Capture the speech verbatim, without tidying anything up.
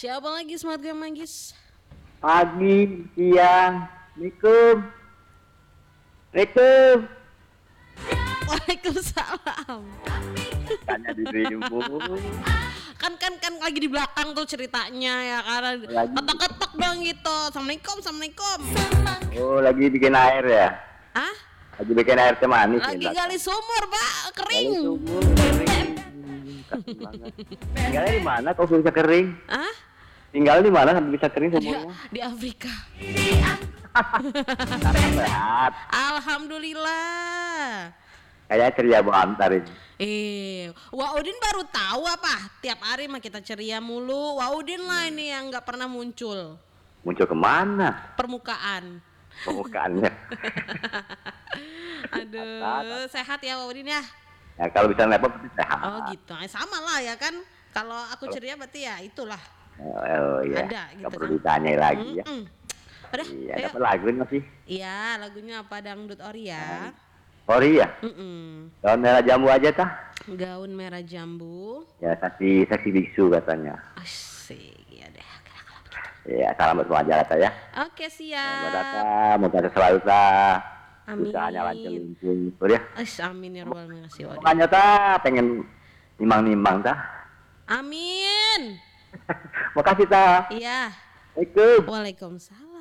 Siapa lagi semangat gue manggis? Pagi, siang, Assalamualaikum. Assalamualaikum. Waalaikumsalam. Tanya dirimu. Kan kan kan lagi di belakang tuh ceritanya ya karena Lagi. ketok-ketok dong gitu. Assalamualaikum, assalamualaikum. Oh, lagi bikin air ya? Ah? Lagi bikin air teh manis ya, Lagi Mbak? gali sumur, Pak, kering. Gali sumur, kering. Kasih banget. Tinggalnya di mana kok bisa kering? Ah? Tinggal di mana sampai bisa kering Di, sumurnya? di Afrika. Sehat. Alhamdulillah. Kayaknya ceria banget ini. Eh, Waudin baru tahu apa? Tiap hari mah kita ceria mulu. Waudin lah ini yang nggak pernah muncul Muncul kemana permukaan. permukaannya? Aduh, sehat ya Waudin ya. Ya kalau bisa nepot pasti sehat. Oh gitu, eh, sama lah ya kan. Kalau aku ceria berarti ya itulah. Oh iya. Ada gitu Nggak perlu kan. ditanya lagi ya. Mm-mm. Udah, Iya, ayo. dapat lagu masih. Iya, lagunya apa dangdut ori ya. Sorry ya. Mm-mm. Daun merah jambu aja tah. Gaun merah jambu. Ya saksi saksi biksu katanya. Asik, ya deh. Ya salam buat semua aja kata ya. Oke, Ya, siap. buat Data, moga selalu tah. Amin. Usahanya lancar luncur. Betul ya. Ash, amin ya robbal alamin. Waudin. Makanya tah pengen nimbang-nimbang tah. Amin. Makasih tah. Iya. Assalamualaikum. Waalaikumsalam.